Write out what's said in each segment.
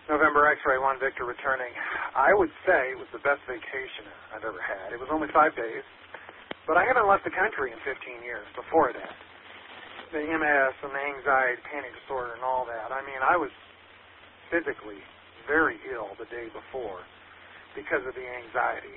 November X-ray 1 Victor returning. I would say it was the best vacation I've ever had. It was only 5 days, but I haven't left the country in 15 years before that. The MS and the anxiety, panic disorder and all that. I mean, I was physically very ill the day before because of the anxiety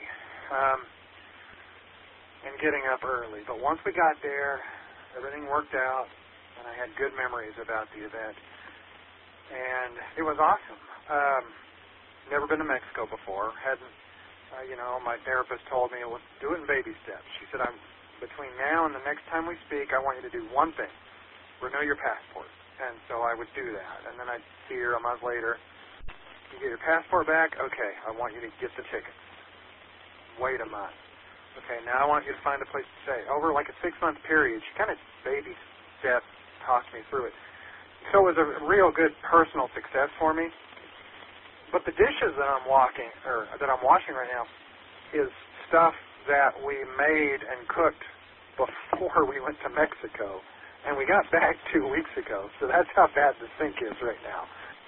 and getting up early. But once we got there, everything worked out, and I had good memories about the event. And it was awesome. Never been to Mexico before. Hadn't, my therapist told me, well, do it in baby steps. She said, between now and the next time we speak, I want you to do one thing, renew your passport. And so I would do that. And then I'd see her a month later. You get your passport back? Okay, I want you to get the tickets. Wait a month. Okay, now I want you to find a place to stay. Over like a 6-month period, she kind of baby step talked me through it. So it was a real good personal success for me. But the dishes that I'm washing right now is stuff that we made and cooked before we went to Mexico. And we got back 2 weeks ago. So that's how bad the sink is right now.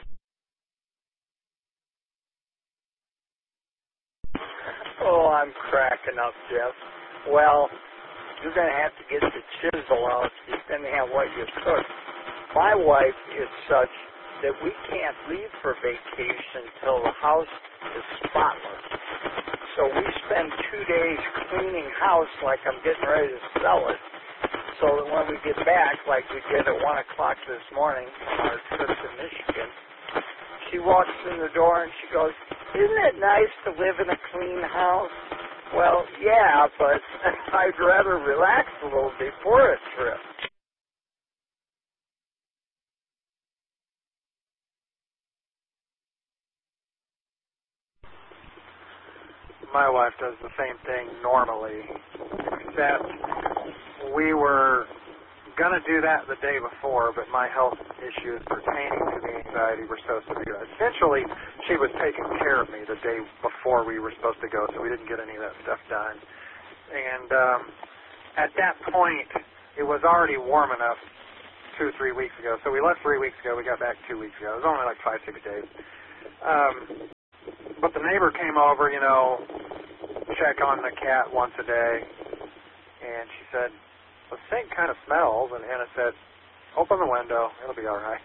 Oh, I'm cracking up, Jeff. Well, you're going to have to get the chisel out depending on what you cook. My wife is such that we can't leave for vacation till the house is spotless. So we spend 2 days cleaning house like I'm getting ready to sell it. So that when we get back, like we did at 1 o'clock this morning on our trip to Michigan, she walks in the door and she goes, "Isn't it nice to live in a clean house?" Well, yeah, but I'd rather relax a little before a trip. My wife does the same thing normally, except we were going to do that the day before, but my health issues pertaining to the anxiety were so severe. Essentially, she was taking care of me the day before we were supposed to go, so we didn't get any of that stuff done. And at that point, it was already warm enough 2-3 weeks ago. So we left 3 weeks ago. We got back 2 weeks ago. It was only like 5-6 days. But the neighbor came over, check on the cat once a day, and she said, "The sink kind of smells," and Anna said, "Open the window, it'll be all right."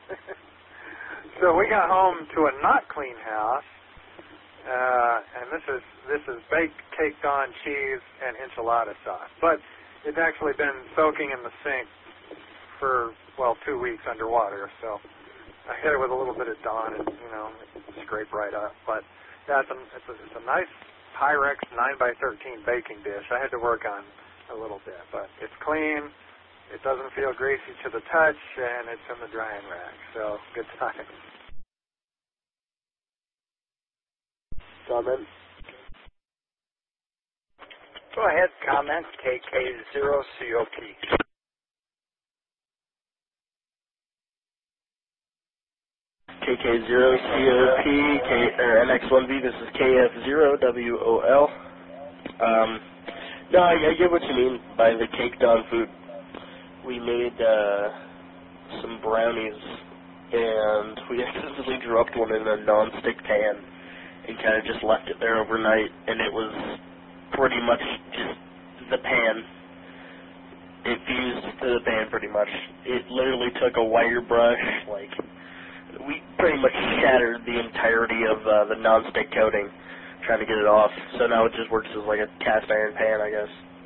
So we got home to a not clean house, and this is baked, caked on cheese and enchilada sauce. But it's actually been soaking in the sink for, 2 weeks underwater, so I hit it with a little bit of Dawn and, scrape right up. But yeah, it's a nice Pyrex 9x13 baking dish. I had to work on a little bit, but it's clean. It doesn't feel greasy to the touch, and it's in the drying rack. So good times. Comment? Go ahead, comment. KK0COP. KK0COP, NX1V, this is KF0WOL. No, I get what you mean by the caked on food. We made some brownies, and we accidentally dropped one in a non-stick pan and kind of just left it there overnight, and it was pretty much just the pan. It fused to the pan pretty much. It literally took a wire brush, we pretty much shattered the entirety of the non-stick coating trying to get it off. So now it just works as like a cast iron pan, I guess.